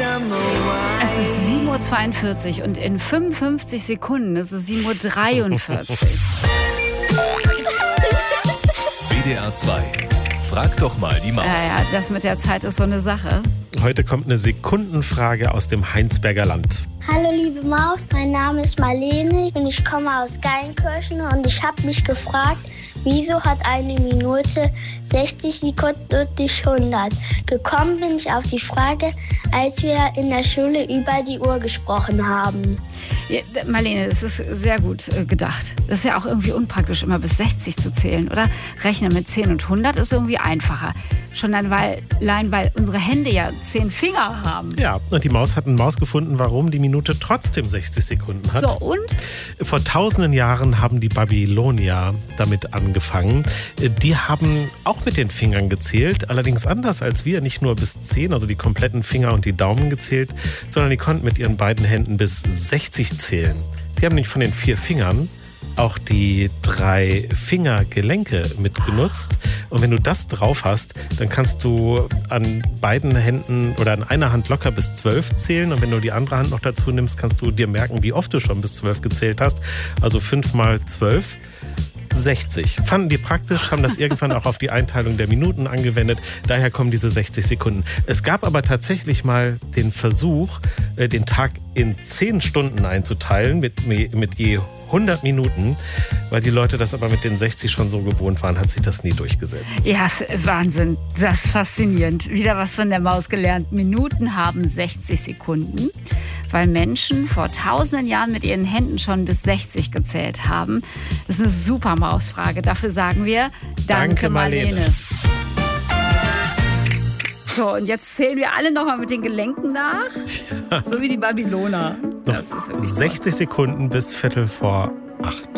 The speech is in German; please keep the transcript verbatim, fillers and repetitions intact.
Es ist sieben Uhr zweiundvierzig und in fünfundfünfzig Sekunden ist es sieben Uhr dreiundvierzig. W D R zwei. Frag doch mal die Maus. Ja, ja, das mit der Zeit ist so eine Sache. Heute kommt eine Sekundenfrage aus dem Heinsberger Land. Hallo liebe Maus, mein Name ist Marlene und ich komme aus Geilenkirchen und ich habe mich gefragt, wieso hat eine Minute sechzig Sekunden und nicht hundert? Gekommen bin ich auf die Frage, als wir in der Schule über die Uhr gesprochen haben. Ja, Marlene, das ist sehr gut äh, gedacht. Das ist ja auch irgendwie unpraktisch, immer bis sechzig zu zählen, oder? Rechnen mit zehn und hundert ist irgendwie einfacher. Schon dann, weil, allein weil unsere Hände ja zehn Finger haben. Ja, und die Maus hat eine Maus gefunden, warum die Minute trotzdem sechzig Sekunden hat. So, und? Vor tausenden Jahren haben die Babylonier damit angefangen. Die haben auch mit den Fingern gezählt, allerdings anders als wir, nicht nur bis zehn, also die kompletten Finger und die Daumen gezählt, sondern die konnten mit ihren beiden Händen bis sechzig zählen. Die haben nämlich von den vier Fingern auch die drei Fingergelenke mitgenutzt. Und wenn du das drauf hast, dann kannst du an beiden Händen oder an einer Hand locker bis zwölf zählen. Und wenn du die andere Hand noch dazu nimmst, kannst du dir merken, wie oft du schon bis zwölf gezählt hast. Also fünf mal zwölf. sechzig. Fanden die praktisch, haben das irgendwann auch auf die Einteilung der Minuten angewendet. Daher kommen diese sechzig Sekunden. Es gab aber tatsächlich mal den Versuch, den Tag in zehn Stunden einzuteilen, mit, mit je hundert Minuten. Weil die Leute das aber mit den sechzig schon so gewohnt waren, hat sich das nie durchgesetzt. Ja, Wahnsinn. Das ist faszinierend. Wieder was von der Maus gelernt. Minuten haben sechzig Sekunden, weil Menschen vor tausenden Jahren mit ihren Händen schon bis sechzig gezählt haben. Das ist eine super Mausfrage. Dafür sagen wir Danke, Danke Marlene. Marlene. So, und jetzt zählen wir alle nochmal mit den Gelenken nach. Ja. So wie die Babyloner. Das ist sechzig Sekunden bis Viertel vor acht.